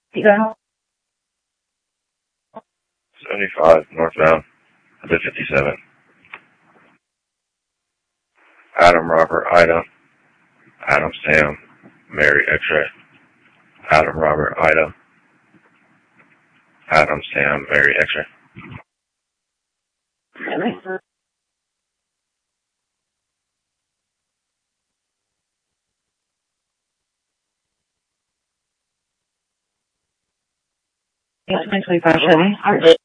75 northbound, 57. Adam, Robert, Ida. Adam, Sam, Mary, X-ray. Adam, Robert, Ida. Adam, Sam, Mary, X-ray. Yeah, 25 Chevy.